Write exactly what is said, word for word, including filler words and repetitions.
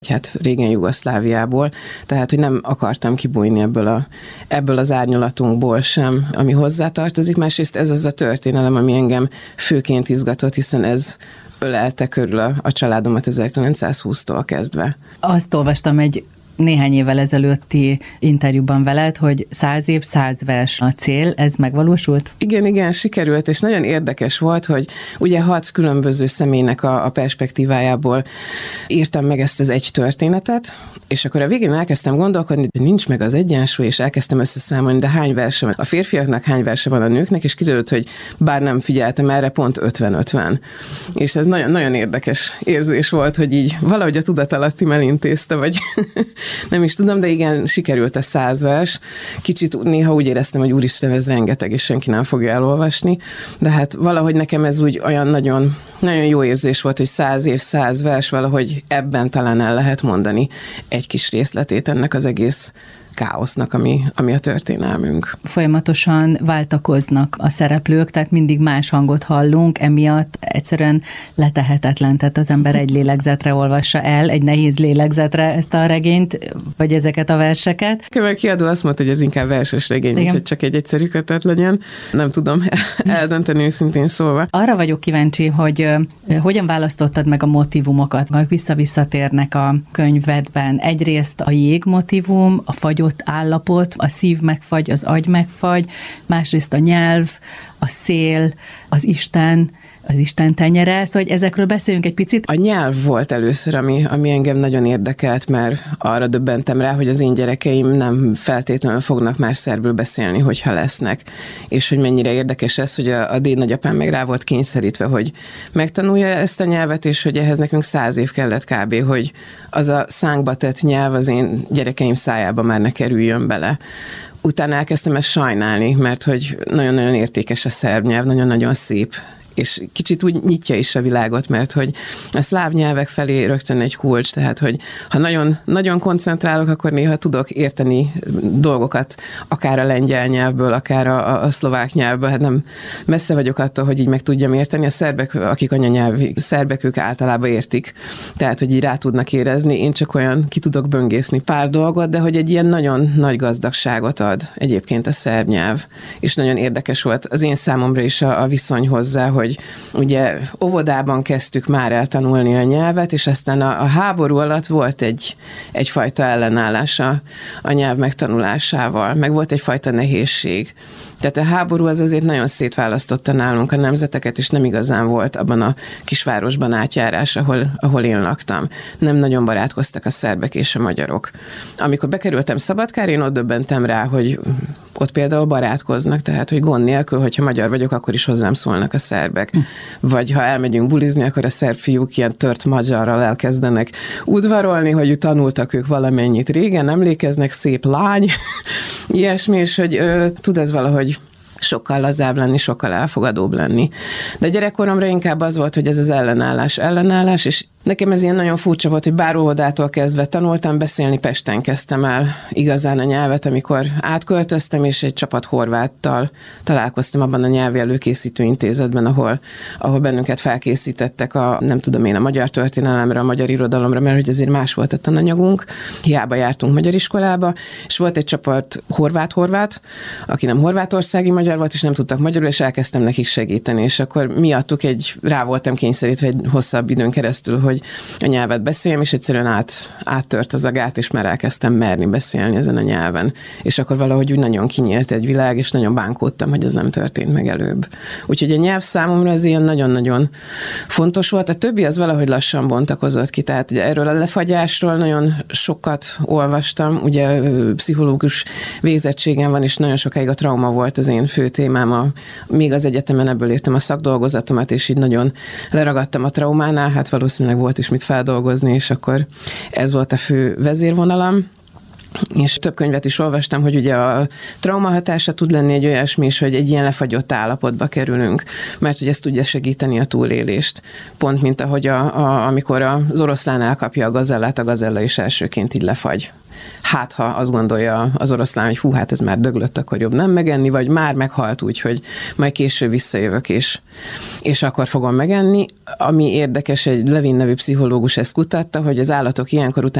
hát régen Jugoszláviából, tehát, hogy nem akartam kibújni ebből, a, ebből az árnyalatunkból sem, ami hozzátartozik. Másrészt ez az a történelem, ami engem főként izgatott, hiszen ez ölelte körül a, a családomat ezerkilencszázhúsztól kezdve. Azt olvastam egy néhány évvel ezelőtti interjúban veled, hogy száz év, száz vers a cél, ez megvalósult? Igen, igen, sikerült, és nagyon érdekes volt, hogy ugye hat különböző személynek a, a perspektívájából írtam meg ezt az egy történetet, és akkor a végén elkezdtem gondolkodni, hogy nincs meg az egyensúly, és elkezdtem összeszámolni, de hány verse van a férfiaknak, hány verse van a nőknek, és kiderült, hogy bár nem figyeltem erre, pont ötven-ötven. És ez nagyon, nagyon érdekes érzés volt, hogy így valahogy a tudatalattim elintézte, vagy nem is tudom, de igen, sikerült a száz vers. Kicsit néha úgy éreztem, hogy úristen, ez rengeteg, és senki nem fogja elolvasni, de hát valahogy nekem ez úgy olyan nagyon, nagyon jó érzés volt, hogy száz év, száz vers, valahogy ebben talán el lehet mondani egy kis részletét ennek az egész káosznak, ami, ami a történelmünk. Folyamatosan váltakoznak a szereplők, tehát mindig más hangot hallunk, emiatt egyszerűen letehetetlen, tehát az ember egy lélegzetre olvassa el, egy nehéz lélegzetre ezt a regényt, vagy ezeket a verseket. A kiadó azt mondta, hogy ez inkább verses regény, mint hogy csak egy egyszerű kötet legyen. Nem tudom eldönteni őszintén szólva. Arra vagyok kíváncsi, hogy hogyan választottad meg a motivumokat, majd visszavisszatérnek a könyvedben. Egyrészt a jég motivum, a fagy állapot, a szív megfagy, az agy megfagy, másrészt a nyelv, a szél, az Isten, az Isten tenyere, szóval hogy ezekről beszéljünk egy picit. A nyelv volt először, ami, ami engem nagyon érdekelt, mert arra döbbentem rá, hogy az én gyerekeim nem feltétlenül fognak már szerbül beszélni, hogyha lesznek. És hogy mennyire érdekes ez, hogy a, a dédnagyapám meg rá volt kényszerítve, hogy megtanulja ezt a nyelvet, és hogy ehhez nekünk száz év kellett kb., hogy az a szánkba tett nyelv az én gyerekeim szájába már ne kerüljön bele. Utána elkezdtem ezt sajnálni, mert hogy nagyon-nagyon értékes a szerb nyelv, nagyon-nagyon szép, és kicsit úgy nyitja is a világot, mert hogy a szláv nyelvek felé rögtön egy kulcs, tehát hogy ha nagyon, nagyon koncentrálok, akkor néha tudok érteni dolgokat, akár a lengyel nyelvből, akár a, a szlovák nyelvből, hát nem messze vagyok attól, hogy így meg tudjam érteni. A szerbek, akik anyanyelvi szerbek, ők általában értik, tehát hogy így rá tudnak érezni, én csak olyan ki tudok böngészni pár dolgot, de hogy egy ilyen nagyon nagy gazdagságot ad egyébként a szerb nyelv, és nagyon érdekes volt az én számomra is a, a viszony hozzá, hogy ugye óvodában kezdtük már eltanulni a nyelvet, és aztán a, a háború alatt volt egy, egyfajta ellenállás a, a nyelv megtanulásával, meg volt egyfajta nehézség. Tehát a háború az azért nagyon szétválasztotta nálunk a nemzeteket, és nem igazán volt abban a kisvárosban átjárás, ahol, ahol én laktam. Nem nagyon barátkoztak a szerbek és a magyarok. Amikor bekerültem Szabadkára, én ott döbbentem rá, hogy ott például barátkoznak, tehát hogy gond nélkül, hogyha magyar vagyok, akkor is hozzám szólnak a szerbek. Vagy ha elmegyünk bulizni, akkor a szerb fiúk ilyen tört magyarral elkezdenek udvarolni, hogy tanultak ők valamennyit régen, emlékeznek, szép lány, ilyesmi, és hogy ö, tud ez valahogy sokkal lazább lenni, sokkal elfogadóbb lenni. De gyerekkoromra inkább az volt, hogy ez az ellenállás, ellenállás, és nekem ez ilyen nagyon furcsa volt, hogy bár óvodától kezdve tanultam beszélni, Pesten kezdtem el igazán a nyelvet, amikor átköltöztem, és egy csapat horváttal találkoztam abban a nyelvi előkészítő intézetben, ahol, ahol bennünket felkészítettek a, nem tudom én, a magyar történelemre, a magyar irodalomra, mert hogy azért más volt a tananyagunk, hiába jártunk magyar iskolába, és volt egy csapat horvát-horvát, aki nem horvátországi magyar volt, és nem tudtak magyarul, és elkezdtem nekik segíteni, és akkor miattuk egy, rá voltam kényszerítve egy hosszabb időn keresztül, hogy a nyelvet beszéljem, és egyszerűen át, áttört az agát, és már elkezdtem merni beszélni ezen a nyelven. És akkor valahogy úgy nagyon kinyílt egy világ, és nagyon bánkódtam, hogy ez nem történt meg előbb. Úgyhogy a nyelv számomra ez ilyen nagyon-nagyon fontos volt. A többi az valahogy lassan bontakozott ki, tehát ugye erről a lefagyásról nagyon sokat olvastam, ugye pszichológus végzettségem van, és nagyon sokáig a trauma volt az én fő témám. A, még az egyetemen ebből írtam a szakdolgozatomat, és így nagyon leragadtam a traumánál, hát valószínűleg volt is mit feldolgozni, és akkor ez volt a fő vezérvonalam. És több könyvet is olvastam, hogy ugye a trauma hatása tud lenni egy olyasmi is, hogy egy ilyen lefagyott állapotba kerülünk, mert hogy ez tudja segíteni a túlélést. Pont mint ahogy a, a, amikor az oroszlán elkapja a gazellát, a gazella is elsőként így lefagy. Hát, ha azt gondolja az oroszlán, hogy hú, hát ez már döglött, akkor jobb nem megenni, vagy már meghalt úgy, hogy majd később visszajövök, és, és akkor fogom megenni. Ami érdekes, egy Levin nevű pszichológus ezt kutatta, hogy az állatok ilyenkor után